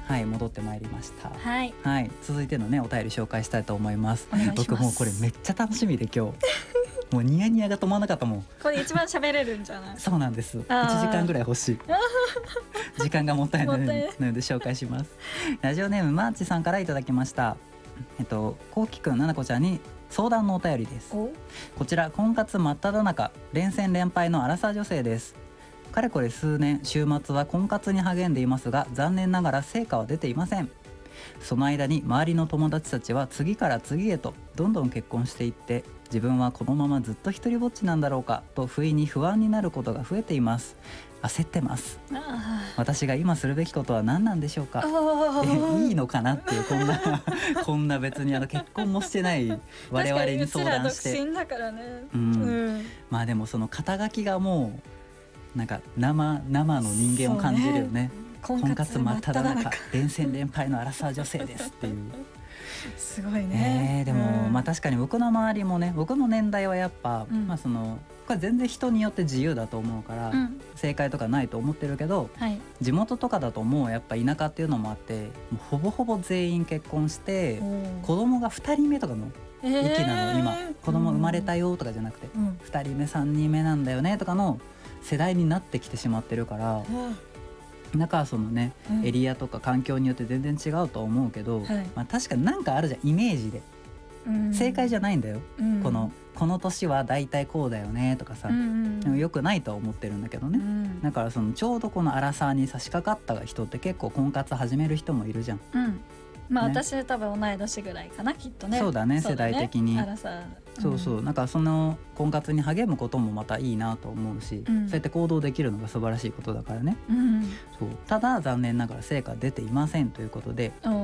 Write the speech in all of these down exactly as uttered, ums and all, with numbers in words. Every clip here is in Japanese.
はい、戻ってまいりました。 はい、 はい、続いてのねお便り紹介したいと思います。 お願いします。 僕もうこれめっちゃ楽しみで今日もうニヤニヤが止まらなかったもん。 これ一番喋れるんじゃない？ そうなんです。いちじあーかんぐらい欲しい時間がもったいないもったいないので紹介します。ラジオネームマーチさんからいただきました。えっとこうきくん、ななこちゃんに相談のお便りです。 おこちら婚活真っ只中、連戦連敗のアラサー女性です。かれこれ数年、週末は婚活に励んでいますが、残念ながら成果は出ていません。その間に周りの友達たちは次から次へとどんどん結婚していって、自分はこのままずっと一人ぼっちなんだろうかと不意に不安になることが増えています。焦ってます。 あ私が今するべきことは何なんでしょうか。えいいのかなっていう、こんなこんな別にあの結婚もしてない我々に相談して、 確かにうちら独身だからね、 うんうん、 まあでもその肩書きがもうなんか生生の人間を感じるよね。 婚婚活真っ只中、 中連戦連敗のアラサー女性ですっていうすごいね、 えー、でも、 うん、 まあ確かに僕の周りもね、僕の年代はやっぱ、 うんまあそのこれ全然人によって自由だと思うから、 うん、 正解とかないと思ってるけど、 はい、 地元とかだともうやっぱ田舎っていうのもあって、もうほぼほぼ全員結婚して子供がふたりめとかの域なの、今子供生まれたよとかじゃなくて、 うん、 ふたりめさんにんめなんだよねとかの世代になってきてしまってるから、だからそのね、うん、エリアとか環境によって全然違うと思うけど、はい、まあ、確かになんかあるじゃん、イメージで、うん、正解じゃないんだよ、うん、このこの年はだいたいこうだよねとかさ、うんうん、でもよくないとは思ってるんだけどね、うん、だからそのちょうどこのアラサーに差し掛かった人って結構婚活始める人もいるじゃん、うん、 まあ、ね、私多分同い年ぐらいかなきっとね。 そうだね、世代的に。 アラサー、うん、 そうそう、なんかその婚活に励むこともまたいいなと思うし、うん、そうやって行動できるのが素晴らしいことだからね、うん、そうただ残念ながら成果出ていませんということで、うん、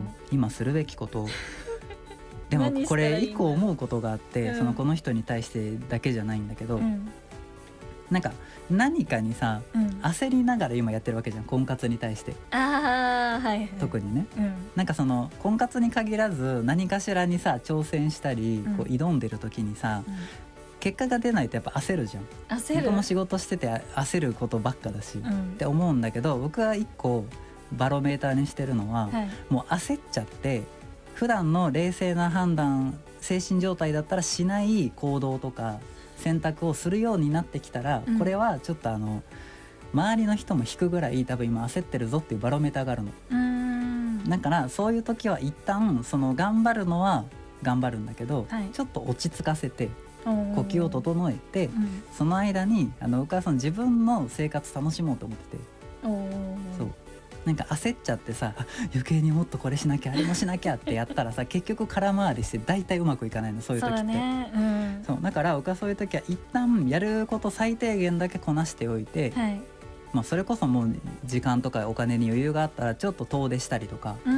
今するべきことをでもこれ一個思うことがあって、うん、そのこの人に対してだけじゃないんだけど、うん、なんか何かにさ、うん、焦りながら今やってるわけじゃん、婚活に対して。 あ、はいはい、 特にね、うん、なんかその婚活に限らず何かしらにさ挑戦したり、うん、こう挑んでる時にさ、うん、結果が出ないとやっぱ焦るじゃん。 焦る。 僕も仕事してて焦ることばっかだし、うん、って思うんだけど、僕は一個バロメーターにしてるのは、はい、もう焦っちゃって普段の冷静な判断、精神状態だったらしない行動とか選択をするようになってきたら、うん、これはちょっとあの周りの人も引くぐらい多分今焦ってるぞっていうバロメーターがあるの。うーん、だからそういう時は一旦その頑張るのは頑張るんだけど、はい、ちょっと落ち着かせて呼吸を整えて、うん、その間にあのお母さん自分の生活楽しもうと思ってて、そうなんか焦っちゃってさ、余計にもっとこれしなきゃあれもしなきゃってやったらさ結局空回りして大体うまくいかないの、そういう時って。そうだね、うん、そうだから僕はそういう時は一旦やること最低限だけこなしておいて、はい、まあ、それこそもう時間とかお金に余裕があったらちょっと遠出したりとか、うん、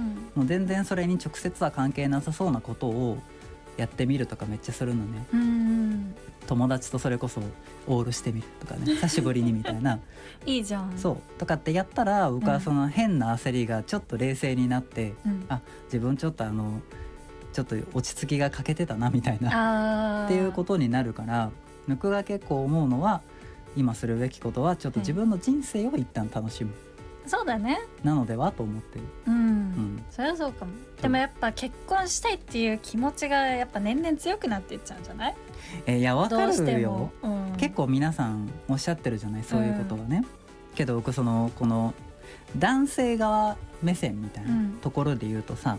もう全然それに直接は関係なさそうなことをやってみるとかめっちゃするのね。うん、友達とそれこそオールしてみるとかね、久しぶりにみたいないいじゃん。 そうとかってやったら僕はその変な焦りがちょっと冷静になって、うん、あ自分ちょっとあのちょっと落ち着きが欠けてたなみたいなっていうことになるから、僕が結構思うのは今するべきことはちょっと自分の人生を一旦楽しむ、 はい、そうだね、 なのではと思ってる。うん、うん、 それはそうかも。でもやっぱ結婚したいっていう気持ちがやっぱ年々強くなっていっちゃうんじゃない？ えー、いや分かるよ、 うん、 結構皆さんおっしゃってるじゃない、そういうことはね、うん、けど僕そのこの男性側目線みたいなところで言うとさ、